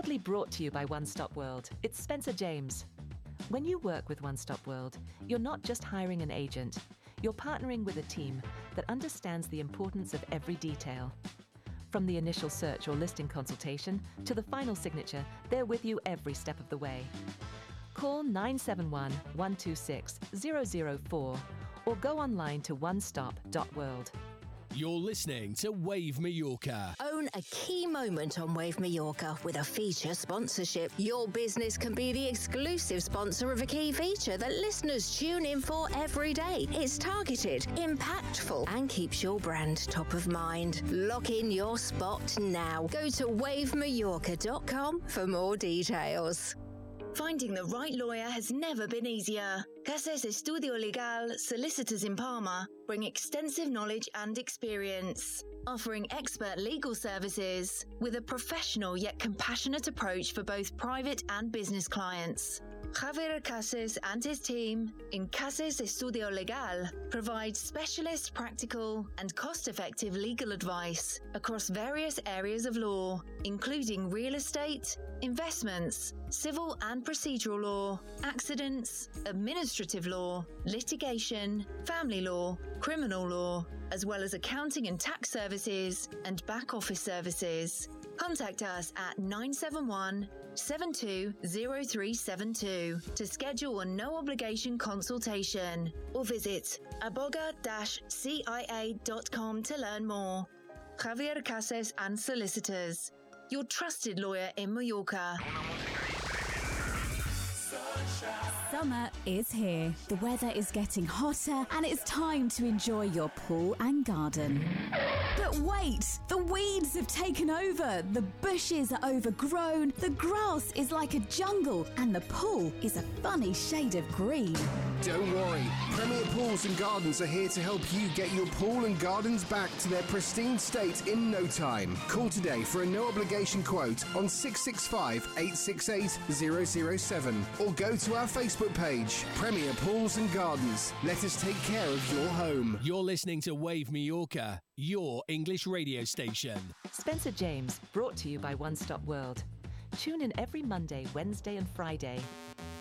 Proudly brought to you by One Stop World, it's Spencer James. When you work with One Stop World, you're not just hiring an agent, you're partnering with a team that understands the importance of every detail. From the initial search or listing consultation to the final signature, they're with you every step of the way. Call 971 126 004 or go online to onestop.world. You're listening to Wave Mallorca. Own a key moment on Wave Mallorca with a feature sponsorship. Your business can be the exclusive sponsor of a key feature that listeners tune in for every day. It's targeted, impactful, and keeps your brand top of mind. Lock in your spot now. Go to wavemallorca.com for more details. Finding the right lawyer has never been easier. Cases Estudio Legal Solicitors in Palma bring extensive knowledge and experience, offering expert legal services with a professional yet compassionate approach for both private and business clients. Javier Cases and his team in Cases Estudio Legal provide specialist, practical, and cost-effective legal advice across various areas of law, including real estate, investments, civil and procedural law, accidents, administrative law, litigation, family law, criminal law, as well as accounting and tax services and back office services. Contact us at 971-720372 to schedule a no-obligation consultation or visit aboga-cia.com to learn more. Javier Cases and Solicitors, your trusted lawyer in Mallorca. Summer is here. The weather is getting hotter and it's time to enjoy your pool and garden. But wait, the weeds have taken over, the bushes are overgrown, the grass is like a jungle, and the pool is a funny shade of green. Don't worry, Premier Pools and Gardens are here to help you get your pool and gardens back to their pristine state in no time. Call today for a no-obligation quote on 665 868 007 or go to our Facebook page, Premier Pools and Gardens. Let us take care of your home. You're listening to Wave Mallorca, your English radio station. Spencer James, brought to you by One Stop World. Tune in every Monday, Wednesday and Friday.